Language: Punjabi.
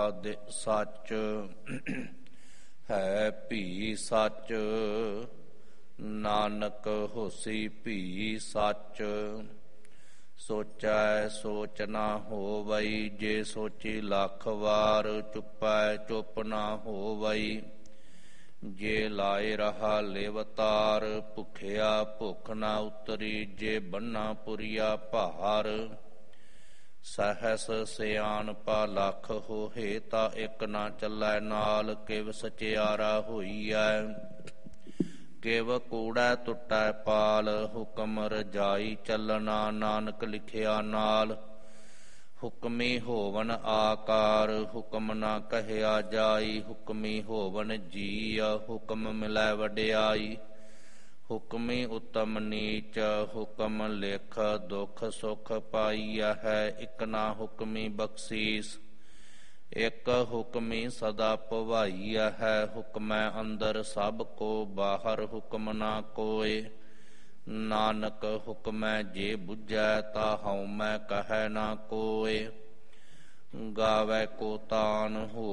ਸੱਚ ਹੈ ਭੀ ਸੱਚ, ਨਾਨਕ ਹੋਸੀ ਭੀ ਸੱਚ। ਸੋਚੈ ਸੋਚ ਨਾ ਹੋਵਈ, ਜੇ ਸੋਚੀ ਲੱਖ ਵਾਰ। ਚੁੱਪੈ ਚੁੱਪ ਨਾ ਹੋਵਈ, ਜੇ ਲਾਏ ਰਹਾ ਲਿਵਤਾਰ। ਭੁਖਿਆ ਭੁੱਖ ਨਾ ਉਤਰੀ, ਜੇ ਬੰਨਾ ਪੁਰੀਆ ਭਾਰ। ਸਹਸ ਸਿਆਣਪਾ ਲੱਖ ਹੋਏ, ਤਾਂ ਇੱਕ ਨਾ ਚੱਲੈ ਨਾਲ। ਕਿਵ ਸਚਿਆਰਾ ਹੋਈਐ, ਕਿਵ ਕੂੜੈ ਟੁੱਟੈ ਪਾਲ। ਹੁਕਮ ਰਜਾਈ ਚੱਲਣਾ, ਨਾਨਕ ਲਿਖਿਆ ਨਾਲ। ਹੁਕਮੀ ਹੋਵਨ ਆਕਾਰ, ਹੁਕਮ ਨਾ ਕਹਿਆ ਜਾਈ। ਹੁਕਮੀ ਹੋਵਨ ਜੀਅ, ਹੁਕਮ ਮਿਲੈ ਵਡਿਆਈ। ਹੁਕਮੀ ਉਤਮ ਨੀਚ, ਹੁਕਮ ਲਿਖ ਦੁਖ ਸੁਖ ਪਾਈਆ ਹੈ। ਇਕ ਨਾ ਹੁਕਮੀ ਬਖਸ਼ੀਸ, ਇਕ ਹੁਕਮੀ ਸਦਾ ਭਵਾਈਆ ਹੈ। ਹੁਕਮੈ ਅੰਦਰ ਸਭ ਕੋ, ਬਾਹਰ ਹੁਕਮ ਨਾ ਕੋਇ। ਨਾਨਕ ਹੁਕਮੈ ਜੇ ਬੁਝੈ, ਤਾ ਹਉਮੈ ਕਹੈ ਨਾ ਕੋਇ। ਗਾਵੈ ਕੋ ਤਾਨ ਹੋ